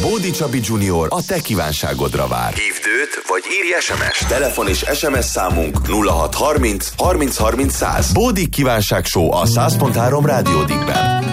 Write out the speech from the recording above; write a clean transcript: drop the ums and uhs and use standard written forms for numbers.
Bódi Csabi Junior a te kívánságodra vár. Hívd őt, vagy írj SMS-t. Telefon és SMS számunk 0630 30 30 100. Bódi kívánság show a 100.3 Rádió Digben.